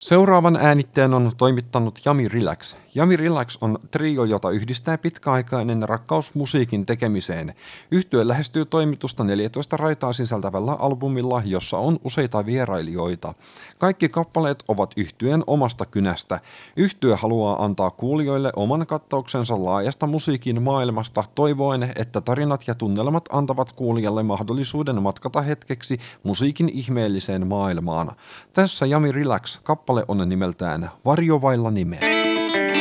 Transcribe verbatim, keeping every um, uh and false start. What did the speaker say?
Seuraavan äänitteen on toimittanut Jami Relax. Jami Relax on trio, jota yhdistää pitkäaikainen rakkaus musiikin tekemiseen. Yhtye lähestyy toimitusta neljätoista raitaa sisältävällä albumilla, jossa on useita vierailijoita. Kaikki kappaleet ovat yhtyeen omasta kynästä. Yhtye haluaa antaa kuulijoille oman kattauksensa laajasta musiikin maailmasta, toivoen, että tarinat ja tunnelmat antavat kuulijalle mahdollisuuden matkata hetkeksi musiikin ihmeelliseen maailmaan. Tässä Jami Relax, kappale on nimeltään Varjo vailla nimeä.